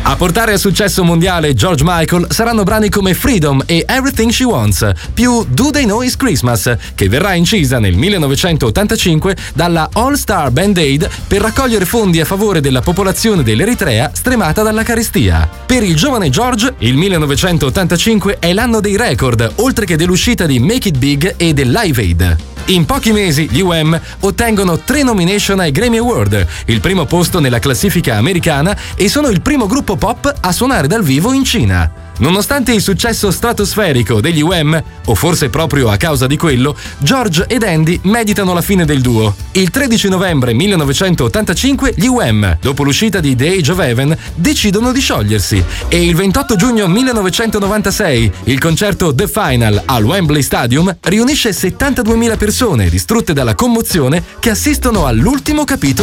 A portare a successo mondiale George Michael saranno brani come Freedom e Everything She Wants, più Do They Know It's Christmas, che verrà incisa nel 1985 dalla All Star Band Aid per raccogliere fondi a favore della popolazione dell'Eritrea stremata dalla carestia. Per il giovane George, il 1985 è l'anno dei record, oltre che dell'uscita di Make It Big e del Live Aid. In pochi mesi gli U.M. ottengono 3 nomination ai Grammy Award, il primo posto nella classifica americana, e sono il primo gruppo pop a suonare dal vivo in Cina. Nonostante il successo stratosferico degli U.M., o forse proprio a causa di quello, George ed Andy meditano la fine del duo. Il 13 novembre 1985 gli U.M., dopo l'uscita di The Age of Heaven, decidono di sciogliersi e il 28 giugno 1996 il concerto The Final al Wembley Stadium riunisce 72.000 persone distrutte dalla commozione che assistono all'ultimo capitolo